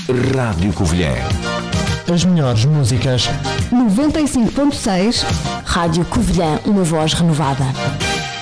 Rádio Covilhã. As melhores músicas. 95.6 Rádio Covilhã, uma voz renovada.